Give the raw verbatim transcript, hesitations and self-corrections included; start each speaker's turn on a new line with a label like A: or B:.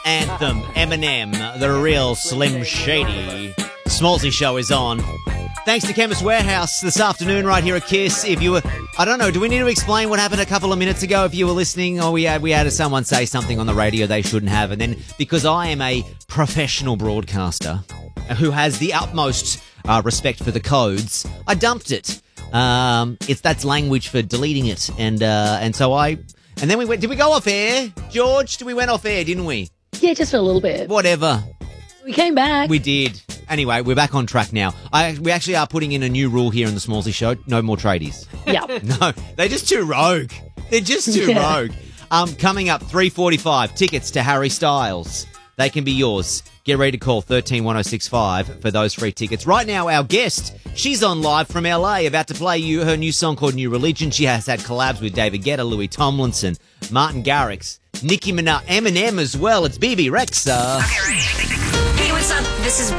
A: Anthem, Eminem, the real Slim Shady. Smallsy Show is on. Thanks to Chemist Warehouse this afternoon right here at Kiss. If you were, I don't know, do we need to explain what happened a couple of minutes ago if you were listening? Or we had, we had someone say something on the radio they shouldn't have. And then because I am a professional broadcaster who has the utmost uh, respect for the codes, I dumped it. Um, it's that's language for deleting it. And uh, and so I, and then we went, did we go off air? George, we went off air, didn't we?
B: Yeah, just for a little bit.
A: Whatever.
B: We came back.
A: We did. Anyway, we're back on track now. I, we actually are putting in a new rule here in the Smallsy Show. No more tradies.
B: Yeah.
A: No, they're just too rogue. They're just too
B: Yeah.
A: rogue. Um, coming up, three forty-five, tickets to Harry Styles. They can be yours. Get ready to call one three one oh six five for those free tickets. Right now, our guest, she's on live from L A, about to play you her new song called New Religion. She has had collabs with David Guetta, Louis Tomlinson, Martin Garrix, Nicki Minaj, Eminem as well. It's B B Rexa.
C: Hey, what's up? This is